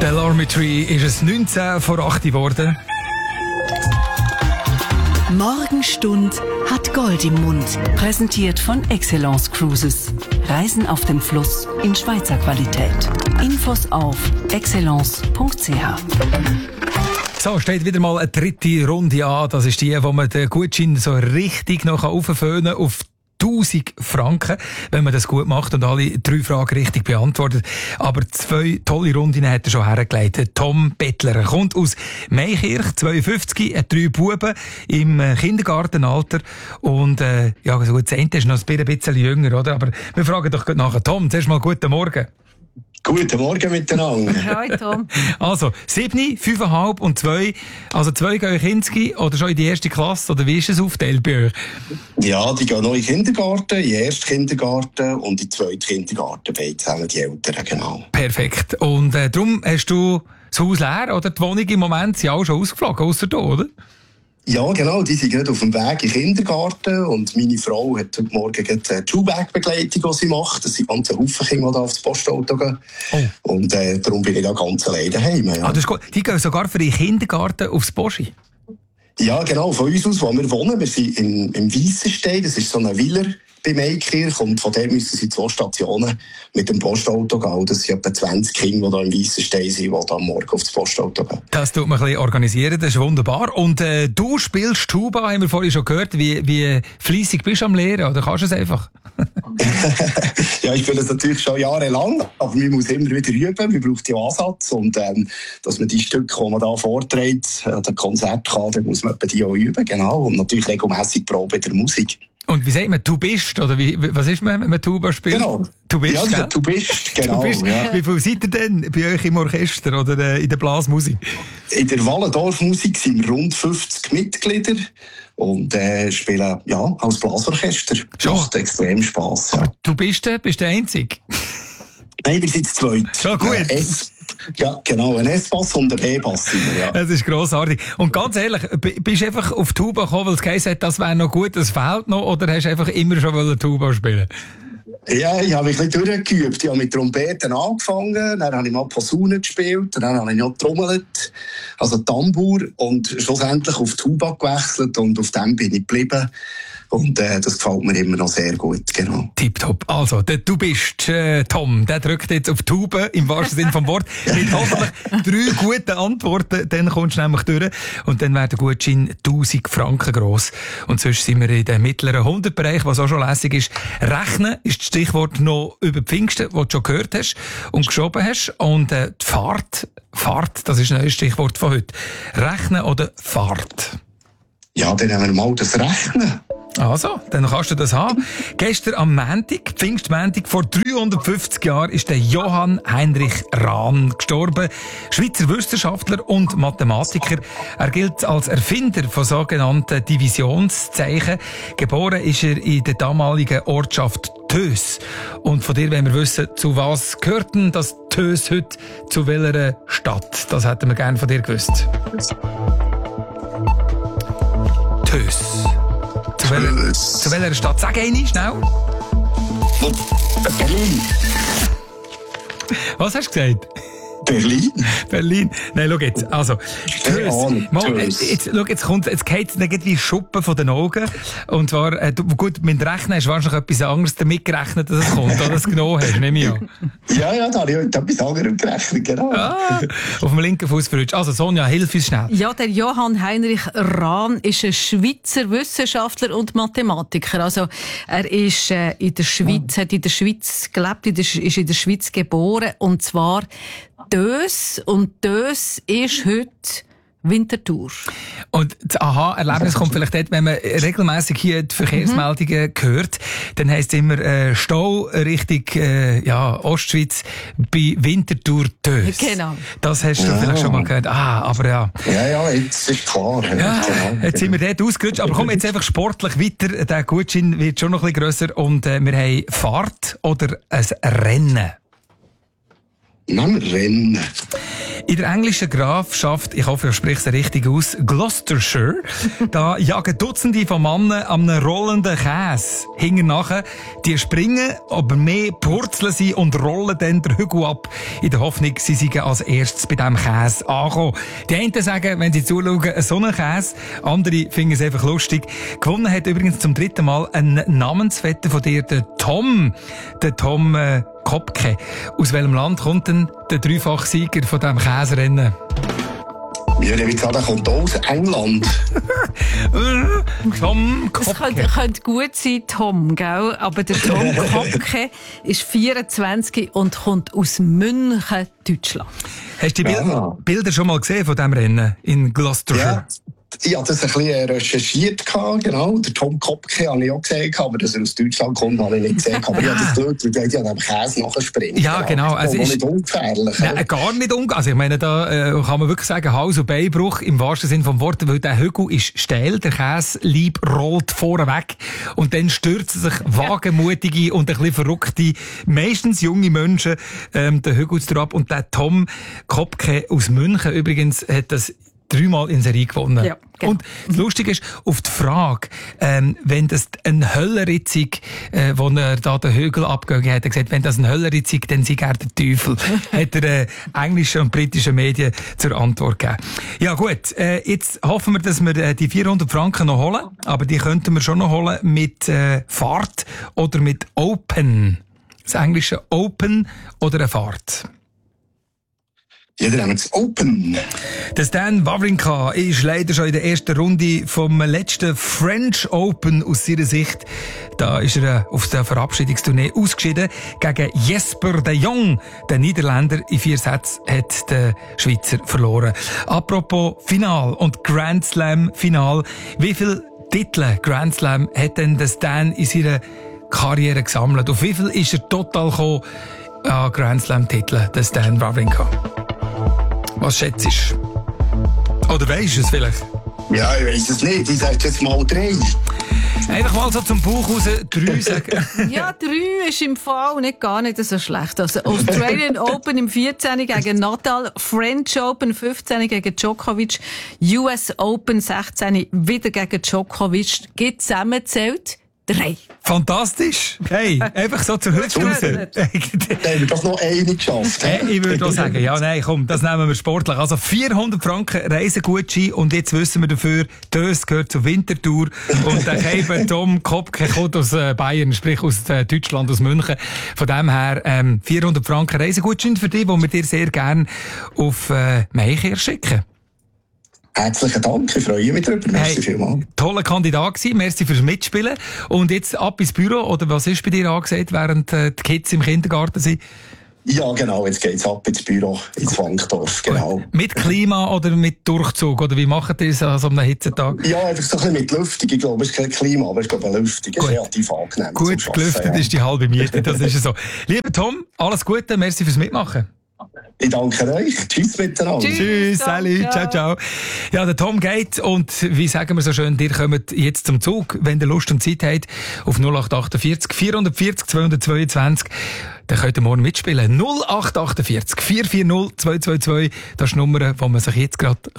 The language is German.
Delorme Tree ist es 19 vor 8 geworden. Morgenstund hat Gold im Mund. Präsentiert von Excellence Cruises. Reisen auf dem Fluss in Schweizer Qualität. Infos auf excellence.ch. So, steht wieder mal eine dritte Runde an. Das ist die, wo man den Gutschein so richtig noch aufföhnen kann auf 1000 Franken, wenn man das gut macht und alle 3 Fragen richtig beantwortet. Aber 2 tolle Runden hat er schon hergelegt. Tom Bettler kommt aus Meikirch, 52, hat 3 Buben im Kindergartenalter und ja, so gut, das Ende ist noch ein bisschen jünger, oder? Aber wir fragen doch nachher. Tom, zuerst mal guten Morgen. Guten Morgen miteinander. Hi Tom. Also, 7, 5,5 und 2. Also 2 gehen in Kinski oder schon in die erste Klasse, oder wie ist es aufgeteilt bei euch? Ja, die gehen noch in den Kindergarten, in den ersten Kindergarten und in den zweiten Kindergarten, beide zusammen die Eltern, genau. Perfekt. Und darum hast du das Haus leer, oder? Die Wohnung im Moment sind auch schon ausgeflogen, ausser du, oder? Ja, genau, die sind gerade auf dem Weg in den Kindergarten und meine Frau hat heute Morgen die Schulwegbegleitung, die sie macht. Das sind ganze Haufen Kinder, die da aufs Postauto gehen. Oh. Und darum bin ich da ganz alleine daheim. Ja. Ah, das ist gut. Die gehen sogar für den Kindergarten aufs Poschi? Ja, genau, von uns aus, wo wir wohnen. Wir sind im Weissenstein, das ist so ein Willer bei Meikirch und von der müssen sie 2 Stationen mit dem Postauto gehen. Das sind etwa 20 Kinder, die da im Weissenstein sind, die da am Morgen aufs Postauto gehen. Das tut man ein bisschen organisieren, das ist wunderbar. Und du spielst Tuba, haben wir vorhin schon gehört. Wie fleissig bist du am Lehren, oder kannst du es einfach? Ja, ich spiele das natürlich schon jahrelang, aber man muss immer wieder üben, man braucht ja Ansatz und dass man die Stücke, die man da vorträgt, an den Konzert kann, dann muss man die auch üben, genau, und natürlich regelmässig Probe der Musik. Und wie sagt man, du bist, oder was ist man, wenn man Tuba spielt? Genau. Du bist, ja, du bist, genau. Du bist, ja. Wie viel seid ihr denn bei euch im Orchester oder in der Blasmusik? In der Wallendorf-Musik sind wir rund 50 Mitglieder und spielen ja, als Blasorchester. Das macht extrem Spass. Ja. Du bist der Einzige? Nein, wir sind zu zweit. Schon gut. Ja, genau, ein S-Bass und ein E-Bass. Ja. Das ist grossartig. Und ganz ehrlich, bist du einfach auf Tuba gekommen, weil es geheißen hat, das wäre noch gut, das fehlt noch, oder hast du einfach immer schon Tuba spielen? Ja, ich habe mich ein bisschen durchgeübt. Ich habe mit Trompeten angefangen, dann habe ich mal Posaune gespielt, dann habe ich noch getrommelt, also Tambour, und schlussendlich auf Tuba gewechselt und auf dem bin ich geblieben. Und das gefällt mir immer noch sehr gut, genau. Tipptopp. Also, du bist Tom, der drückt jetzt auf die Tube, im wahrsten Sinne vom Wort. Mit hoffentlich 3 guten Antworten, dann kommst du nämlich durch. Und dann wäre der Gutschein 1000 Franken gross. Und sonst sind wir in dem mittleren 100-Bereich, was auch schon lässig ist. Rechnen ist das Stichwort noch über Pfingsten, das du schon gehört hast und geschoben hast. Und die Fahrt, das ist ein neues Stichwort von heute. Rechnen oder Fahrt? Ja, dann nehmen wir mal das Rechnen. Also, dann kannst du das haben. Gestern am Montag, Pfingstmontag, vor 350 Jahren, ist der Johann Heinrich Rahn gestorben. Schweizer Wissenschaftler und Mathematiker. Er gilt als Erfinder von sogenannten Divisionszeichen. Geboren ist er in der damaligen Ortschaft Tös. Und von dir wollen wir wissen, zu was gehört denn das Tös heute, zu welcher Stadt? Das hätten wir gerne von dir gewusst. Tös. Zu welcher Stadt? Sag eine, schnell. Berlin. Was hast du gesagt? Berlin. Nein, schau jetzt. Also, jetzt geht es nicht wie Schuppen von den Augen. Und zwar, gut, mit Rechnen hast du wahrscheinlich etwas anderes damit gerechnet, dass es kommt, oder es genommen hast, nehme ich an. Ja, da habe ich etwas anderes gerechnet, genau. Auf dem linken Fuß verrutscht. Also, Sonja, hilf uns schnell. Ja, der Johann Heinrich Rahn ist ein Schweizer Wissenschaftler und Mathematiker. Also, er ist in der Schweiz, hat in der Schweiz gelebt, ist in der Schweiz geboren, und zwar Tös, und Tös ist heute Winterthur. Und das Aha-Erlebnis kommt vielleicht dort, wenn man regelmässig hier die Verkehrsmeldungen hört, dann heisst es immer Stau Richtung Ostschweiz bei Winterthur Tös. Genau. Das hast du vielleicht schon mal gehört. Aber ja. Ja, jetzt ist klar. Ja, jetzt sind wir dort ausgerutscht. Aber komm jetzt einfach sportlich weiter. Der Gutschein wird schon noch ein bisschen grösser. Und wir haben Fahrt oder ein Rennen. Nein, Rennen. In der englischen Grafschaft, ich hoffe, ich spreche es richtig aus, Gloucestershire, da jagen Dutzende von Männern an einem rollenden Käse hinten nachher. Die springen, aber mehr purzeln sie und rollen dann den Hügel ab, in der Hoffnung, sie seien als erstes bei diesem Käse angekommen. Die einen sagen, wenn sie zuschauen, so einen Käse, andere finden es einfach lustig. Gewonnen hat übrigens zum 3. Mal ein Namensvetter von dir, der Tom. Der Tom Kopke. Aus welchem Land kommt denn der Dreifachsieger von diesem Käserennen? Ja, ich würde sagen, er kommt aus England. Tom Das Kopke. könnte gut sein, Tom, gell? Aber der Tom Kopke ist 24 und kommt aus München, Deutschland. Hast du die Bilder schon mal gesehen von diesem Rennen in Gloucestershire? Ja. Ich habe das ein bisschen recherchiert, genau. Der Tom Kopke habe ich auch gesehen, aber dass er aus Deutschland kommt, habe ich nicht gesehen. Aber ich habe das geschaut, weil der ja dem Käse nachspringt. Ja, genau. Also ist nicht ungefährlich. Nein, gar nicht ungefährlich. Also ich meine, da kann man wirklich sagen, Hals- und Beinbruch im wahrsten Sinne vom Wort, weil der Hügel ist steil, der Käselieb rollt vorne weg und dann stürzen sich wagemutige und ein bisschen verrückte, meistens junge Menschen den Hügel ab. Und der Tom Kopke aus München übrigens hat das 3-mal in Serie gewonnen. Ja, genau. Und das Lustige ist, auf die Frage, wenn das eine Höllenritzig, wo er da den Hügel abgegangen hat, er gesagt, wenn das eine Höllenritzig, dann sei er der Teufel. Hat er englischen und britischen Medien zur Antwort gegeben. Ja gut, jetzt hoffen wir, dass wir die 400 Franken noch holen, aber die könnten wir schon noch holen mit Fahrt oder mit Open. Das englische Open oder eine Fahrt. Ja, dann haben wir das Open. Der Stan Wawrinka ist leider schon in der ersten Runde vom letzten French Open aus seiner Sicht. Da ist er auf der Verabschiedungstournee ausgeschieden. Gegen Jesper de Jong, der Niederländer. In 4 Sätzen hat der Schweizer verloren. Apropos Final und Grand Slam Final. Wie viele Titel Grand Slam hat denn der Stan in seiner Karriere gesammelt? Auf wie viel ist er total gekommen an Grand Slam Titeln, der Stan Wawrinka? Was schätzt du? Oder weisst du es vielleicht? Ja, ich weiss es nicht. Ich sage jetzt mal 3. Einfach mal so zum Bauch raus 3 sagen. Ja, 3 ist im Fall gar nicht so schlecht. Also Australian Open im 14. gegen Nadal, French Open 15 gegen Djokovic, US Open 16 wieder gegen Djokovic. Geht zusammengezählt 3. Fantastisch. Hey, einfach so zur Hüfte raus. Dann haben wir doch noch eine geschafft. Ich würde auch sagen, ja, nein, komm, das nehmen wir sportlich. Also 400 Franken Reisegutschein und jetzt wissen wir dafür, das gehört zur Wintertour und der Keiber Tom Kopke kommt aus Bayern, sprich aus Deutschland, aus München. Von dem her 400 Franken Reisegutschein für dich, die wir dir sehr gerne auf Meicher schicken. Herzlichen Dank, ich freue mich darüber. Merci vielmals. Toller Kandidat gewesen, merci fürs Mitspielen. Und jetzt ab ins Büro, oder was ist bei dir angesagt, während die Kids im Kindergarten sind? Ja, genau, jetzt geht's ab ins Büro, ins Wankdorf, genau. Gut. Mit Klima oder mit Durchzug, oder wie macht ihr das an so einem Hitzetag? Ja, einfach so ein bisschen mit Lüftung, ich glaube, es ist kein Klima, aber ich glaube, eine Lüftung ist relativ angenehm. Gut, gelüftet ist die halbe Miete, das ist so. Lieber Tom, alles Gute, merci fürs Mitmachen. Ich danke euch. Tschüss miteinander. Tschüss, salut, ciao, ciao. Ja, der Tom geht und wie sagen wir so schön, ihr kommt jetzt zum Zug, wenn ihr Lust und Zeit habt, auf 0848 440 222. Dann könnt ihr morgen mitspielen. 0848 440 222. Das ist die Nummer, die man sich jetzt gerade